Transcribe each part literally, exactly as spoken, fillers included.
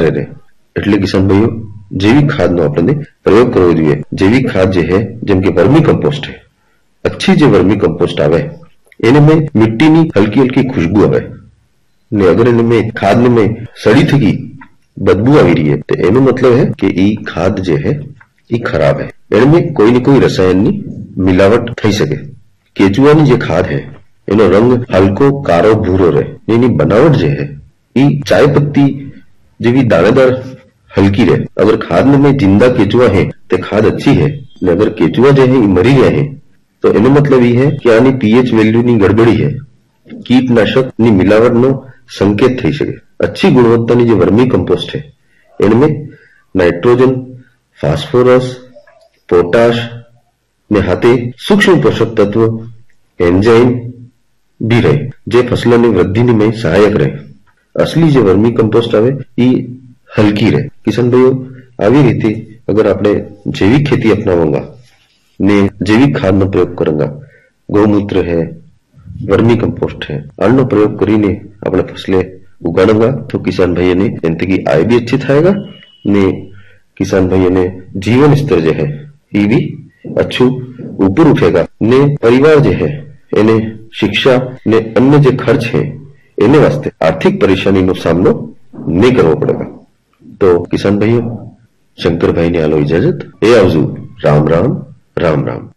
રહે. એટલે કિસાન ભાઈઓ जैविक खाद नो आपने प्रयोग करवो जोईए. जैविक खाद जे है जेम के वर्मी कंपोस्ट है, अच्छी जो वर्मी कंपोस्ट आवे एने में मिट्टी नी हल्की हल्की खुशबू आवे ने अगर इन में खाद में सड़ी थकी बदबू आई रही है तो एनो मतलब है कि ई खाद जे है ई खराब है. एने कोई न कोई रसायन नी मिलावट थई सके. केचुआनी जे खाद है एनो रंग हल्को कारो भूरो रहे. एनी बनावट जे है ई चाय पत्ती जेवी दाणेदार हल्की रहे. अगर खाद में जिंदा केचुआ है तो खाद अच्छी है, अगर केचुआ जो है मरी गया है तो एनो मतलब ये है कि आनी पीएच वेल्यू नी गड़बड़ी है, कीटनाशक नी मिलावट नो संकेत थई सके. अच्छी गुणवत्ता नी जो वर्मी कंपोस्ट है इनमें नाइट्रोजन, फास्फोरस, पोटाश ने हाथे सूक्ष्म पोषक तत्व, एंजाइम भी रहे जे फसलों ने वृद्धि में सहायक रहे. असली जो वर्मी कंपोस्ट आवे ई हल्की रहे. किसान भाइयों આવી રીતે अगर आपने जैविक खेती अपनावोगा ने जैविक खाद नो प्रयोग करेंगा, गौमूत्र है, वर्मी कंपोस्ट है, आनो प्रयोग करीने अपने फसलें उगाड़ेगा तो किसान भाइयों ने इनकी की आय भी अच्छी थाएगा ने किसान भाइयों ने जीवन स्तर जो है ये भी अच्छू ऊपर उठेगा ने परिवार जो है इन्हें शिक्षा ने अन्य जो खर्च है इन्हें वास्ते आर्थिक परेशानी नो सामनो नहीं करना पड़ेगा. तो किसान भाइयों शंकर भाई ने आलो इजाजत. ए आवजू. राम राम राम राम.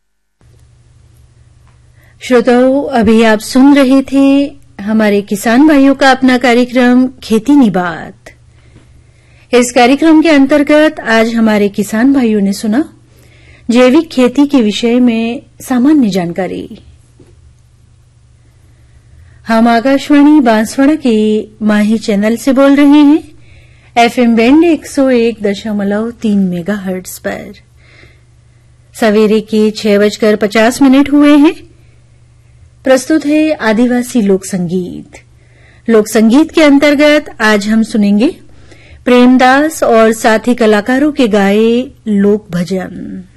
श्रोताओं, अभी आप सुन रहे थे हमारे किसान भाइयों का अपना कार्यक्रम खेती नी बात. इस कार्यक्रम के अंतर्गत आज हमारे किसान भाइयों ने सुना जैविक खेती के विषय में सामान्य जानकारी. हम आकाशवाणी बांसवाड़ा के माही चैनल से बोल रहे हैं एफएम बैंड एक सौ एक दशमलव तीन मेगा हर्ट्ज पर. सवेरे के छह बजकर पचास मिनट हुए हैं. प्रस्तुत है आदिवासी लोक संगीत. लोक संगीत के अंतर्गत आज हम सुनेंगे प्रेमदास और साथी कलाकारों के गाए लोक भजन.